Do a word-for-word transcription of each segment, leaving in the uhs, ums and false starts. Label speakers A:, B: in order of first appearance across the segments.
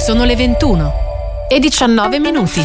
A: Sono le ventuno e diciannove minuti.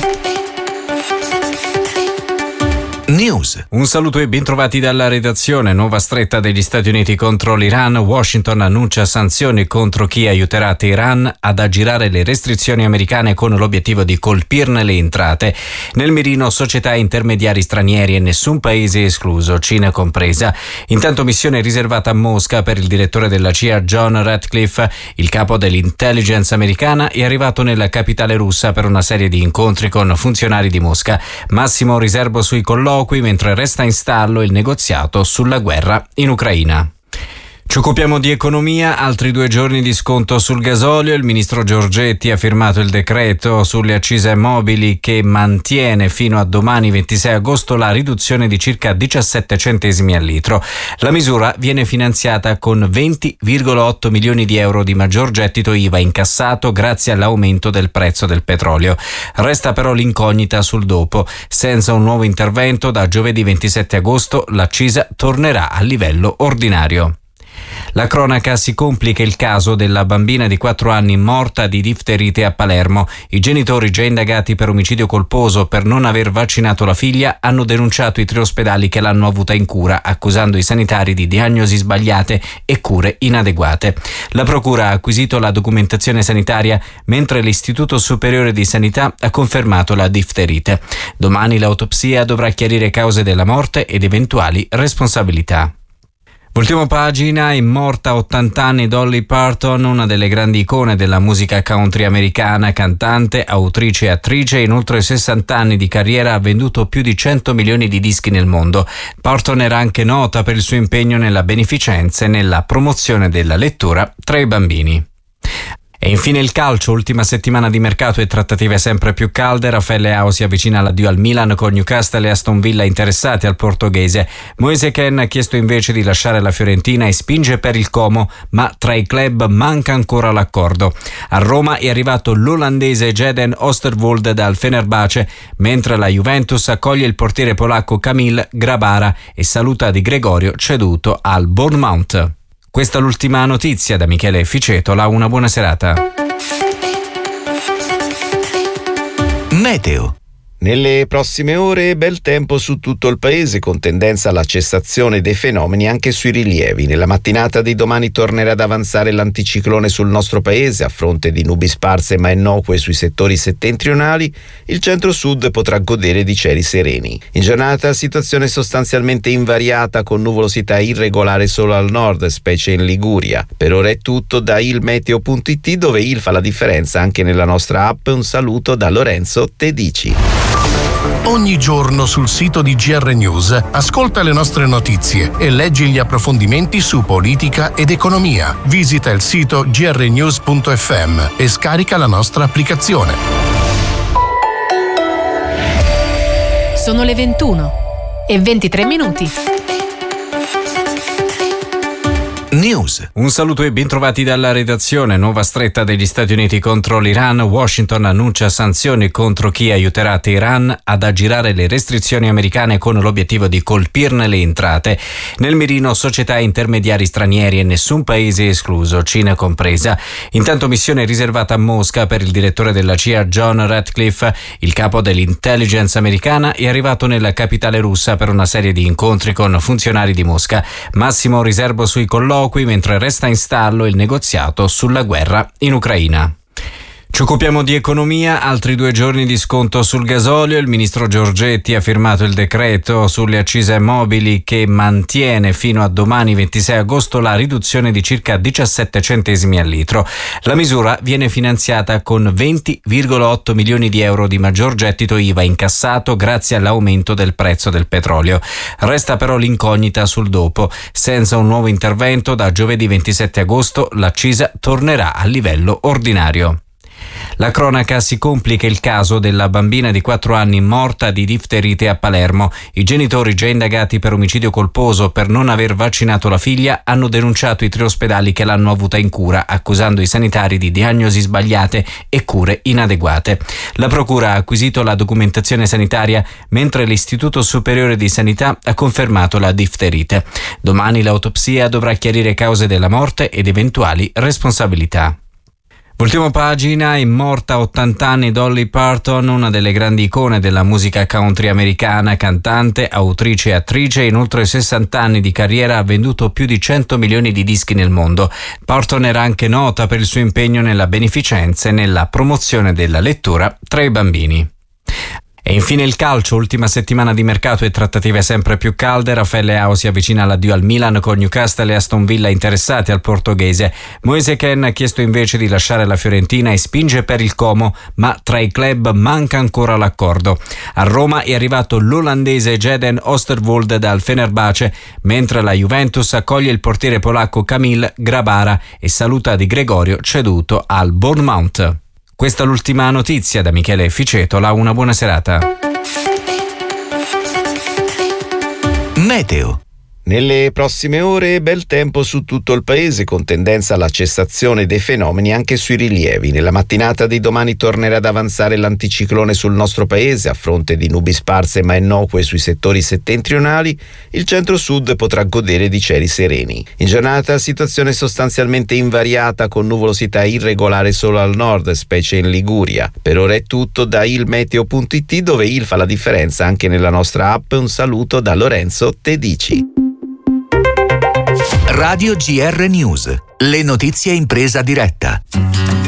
B: News. Un saluto e bentrovati dalla redazione. Nuova stretta degli Stati Uniti contro l'Iran. Washington annuncia sanzioni contro chi aiuterà Teheran ad aggirare le restrizioni americane con l'obiettivo di colpirne le entrate. Nel mirino società e intermediari stranieri e nessun paese escluso, Cina compresa. Intanto missione riservata a Mosca per il direttore della C I A John Ratcliffe. Il capo dell'intelligence americana è arrivato nella capitale russa per una serie di incontri con funzionari di Mosca. Massimo riservo sui colloqui mentre resta in stallo il negoziato sulla guerra in Ucraina. Ci occupiamo di economia, altri due giorni di sconto sul gasolio. Il ministro Giorgetti ha firmato il decreto sulle accise mobili che mantiene fino a domani ventisei agosto la riduzione di circa diciassette centesimi al litro. La misura viene finanziata con venti virgola otto milioni di euro di maggior gettito I V A incassato grazie all'aumento del prezzo del petrolio. Resta però l'incognita sul dopo. Senza un nuovo intervento, da giovedì ventisette agosto l'accisa tornerà a livello ordinario. La cronaca si complica il caso della bambina di quattro anni morta di difterite a Palermo. I genitori, già indagati per omicidio colposo per non aver vaccinato la figlia, hanno denunciato i tre ospedali che l'hanno avuta in cura, accusando i sanitari di diagnosi sbagliate e cure inadeguate. La procura ha acquisito la documentazione sanitaria, mentre l'Istituto Superiore di Sanità ha confermato la difterite. Domani l'autopsia dovrà chiarire cause della morte ed eventuali responsabilità. Voltiamo pagina, è morta a ottanta anni Dolly Parton, una delle grandi icone della musica country americana, cantante, autrice e attrice. In oltre sessanta anni di carriera ha venduto più di cento milioni di dischi nel mondo. Parton era anche nota per il suo impegno nella beneficenza e nella promozione della lettura tra i bambini. E infine il calcio, ultima settimana di mercato e trattative sempre più calde. Raffaele Leao si avvicina all'addio al Milan con Newcastle e Aston Villa interessati al portoghese. Moise Kean ha chiesto invece di lasciare la Fiorentina e spinge per il Como, ma tra i club manca ancora l'accordo. A Roma è arrivato l'olandese Jeden Oosterwolde dal Fenerbahce, mentre la Juventus accoglie il portiere polacco Kamil Grabara e saluta Di Gregorio ceduto al Bournemouth. Questa è l'ultima notizia da Michele Ficetola, una buona serata.
C: Meteo. Nelle prossime ore bel tempo su tutto il paese, con tendenza alla cessazione dei fenomeni anche sui rilievi. Nella mattinata di domani tornerà ad avanzare l'anticiclone sul nostro paese. A fronte di nubi sparse ma innocue sui settori settentrionali, il centro-sud potrà godere di cieli sereni. In giornata situazione sostanzialmente invariata, con nuvolosità irregolare solo al nord, specie in Liguria. Per ora è tutto da ilmeteo punto it, dove il fa la differenza anche nella nostra app. Un saluto da Lorenzo Tedici.
D: Ogni giorno sul sito di G R News ascolta le nostre notizie e leggi gli approfondimenti su politica ed economia. Visita il sito g r news punto f m e scarica la nostra applicazione.
A: Sono le ventuno e ventitré minuti.
B: News. Un saluto e bentrovati dalla redazione. Nuova stretta degli Stati Uniti contro l'Iran. Washington annuncia sanzioni contro chi aiuterà Teheran ad aggirare le restrizioni americane con l'obiettivo di colpirne le entrate. Nel mirino società e intermediari stranieri e nessun paese escluso, Cina compresa. Intanto missione riservata a Mosca per il direttore della C I A John Ratcliffe. Il capo dell'intelligence americana è arrivato nella capitale russa per una serie di incontri con funzionari di Mosca. Massimo riservo sui colloqui mentre resta in stallo il negoziato sulla guerra in Ucraina. Ci occupiamo di economia, altri due giorni di sconto sul gasolio. Il ministro Giorgetti ha firmato il decreto sulle accise mobili che mantiene fino a domani ventisei agosto la riduzione di circa diciassette centesimi al litro. La misura viene finanziata con venti virgola otto milioni di euro di maggior gettito I V A incassato grazie all'aumento del prezzo del petrolio. Resta però l'incognita sul dopo. Senza un nuovo intervento, da giovedì ventisette agosto l'accisa tornerà a livello ordinario. La cronaca si complica il caso della bambina di quattro anni morta di difterite a Palermo. I genitori, già indagati per omicidio colposo per non aver vaccinato la figlia, hanno denunciato i tre ospedali che l'hanno avuta in cura, accusando i sanitari di diagnosi sbagliate e cure inadeguate. La procura ha acquisito la documentazione sanitaria, mentre l'Istituto Superiore di Sanità ha confermato la difterite. Domani l'autopsia dovrà chiarire cause della morte ed eventuali responsabilità. Ultima pagina, è morta a ottanta anni Dolly Parton, una delle grandi icone della musica country americana, cantante, autrice e attrice. In oltre sessanta anni di carriera ha venduto più di cento milioni di dischi nel mondo. Parton era anche nota per il suo impegno nella beneficenza e nella promozione della lettura tra i bambini. E infine il calcio, ultima settimana di mercato e trattative sempre più calde. Raffaele Leao si avvicina all'addio al Milan, con Newcastle e Aston Villa interessati al portoghese. Moise Kean ha chiesto invece di lasciare la Fiorentina e spinge per il Como, ma tra i club manca ancora l'accordo. A Roma è arrivato l'olandese Jeden Oosterwolde dal Fenerbahce, mentre la Juventus accoglie il portiere polacco Kamil Grabara e saluta Di Gregorio, ceduto al Bournemouth. Questa è l'ultima notizia da Michele Ficetola, una buona serata.
C: Meteo. Nelle prossime ore bel tempo su tutto il paese, con tendenza alla cessazione dei fenomeni anche sui rilievi. Nella mattinata di domani tornerà ad avanzare l'anticiclone sul nostro paese a fronte di nubi sparse ma innocue sui settori settentrionali. Il centro-sud potrà godere di cieli sereni. In giornata situazione sostanzialmente invariata, con nuvolosità irregolare solo al nord, specie in Liguria. Per ora è tutto da ilmeteo punto it, dove il fa la differenza anche nella nostra app. Un saluto da Lorenzo Tedici.
E: Radio G R News, le notizie in presa diretta.